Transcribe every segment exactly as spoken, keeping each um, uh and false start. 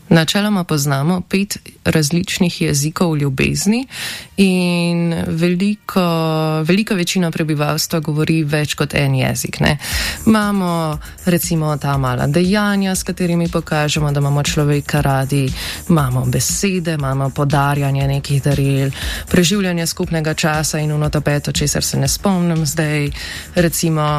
Načeloma poznamo pet različnih jezikov ljubezni in veliko, velika večina prebivalstva govori več kot en jezik. Ne? Imamo recimo ta mala dejanja, s katerimi pokažemo, da imamo človeka radi, imamo besede, imamo podarjanje nekih daril, preživljanje skupnega časa in uno tapeto, česar se ne spomnim zdaj, recimo...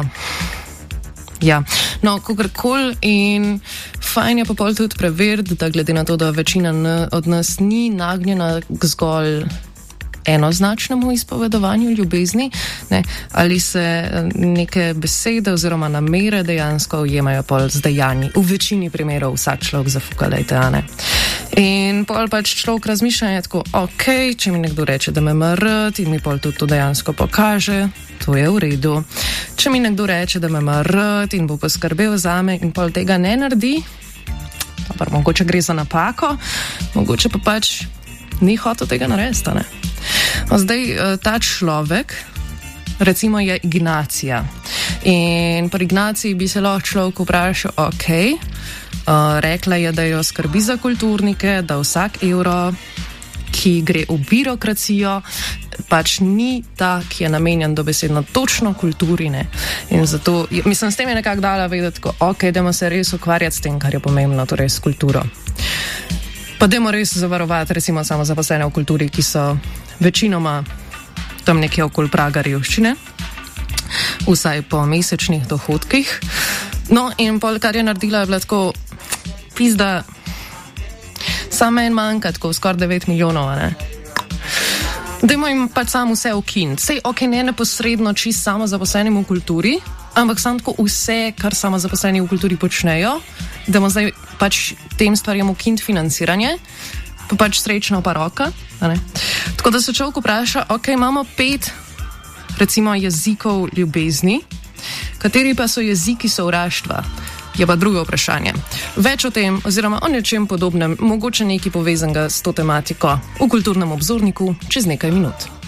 Ja, no, kakorkoli in fajn je pa pol tudi preveriti, da glede na to, da večina n- od nas ni nagnjena k zgolj enoznačnemu izpovedovanju ljubezni, ne, ali se neke besede oziroma namere dejansko ujemajo pol z dejanji. V večini primerov vsak človek zafukalejte, a ne. In pol pač človek razmišlja je tako, ok, če mi nekdo reče, da me ima rad in mi pol tudi to dejansko pokaže, to je v redu. Če mi nekdo reče, da me ima rad in bo poskrbel zame in pol tega ne naredi, pa mogoče gre za napako, mogoče pa pač ni hotel tega narediti, ne. No, zdaj, ta človek, recimo je Ignacija. In pri Ignaciji bi se lahko človek vprašal, ok, uh, rekla je, da jo skrbi za kulturnike, da vsak evro, ki gre v birokracijo, pač ni ta, ki je namenjen dobesedno točno kulturi, ne. In zato, mislim, s tem je nekako dala vedeti, ok, dajmo se res ukvarjati s tem, kar je pomembno, torej s kulturo. Pa dajmo res zavarovati recimo samo zaposlene v kulturi, ki so večinoma tam nekje okoli praga revščine, vsaj po mesečnih dohodkih. No in pol, kar je naredila, je bila tako pizda, samo en manjka, tako skoraj devet milijonov, ne. Dajmo jim pač samo vse ukiniti. Sej, ok, ne neposredno čist samo zaposlenim v kulturi, ampak samo tako vse, kar samo zaposleni v kulturi počnejo, da bomo zdaj pač tem stvarjem ukiniti financiranje, pa pač srečno pa roka. Tako da se človek vpraša, ok, imamo pet recimo jezikov ljubezni, kateri pa so jeziki sovraštva, je pa drugo vprašanje. Več o tem oziroma o nečem podobnem, mogoče nekaj povezanega s to tematiko v Kulturnem obzorniku čez nekaj minut.